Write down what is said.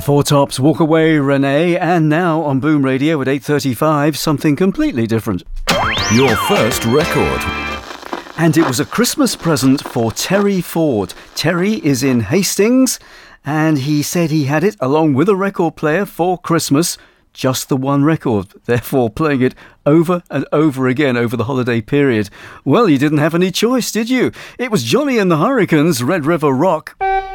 Four Tops, Walk Away, Renee, and now on Boom Radio at 8:35, something completely different. Your first record. And it was a Christmas present for Terry Ford. Terry is in Hastings, and he said he had it along with a record player for Christmas. Just the one record, therefore playing it over and over again over the holiday period. Well, you didn't have any choice, did you? It was Johnny and the Hurricanes, Red River Rock.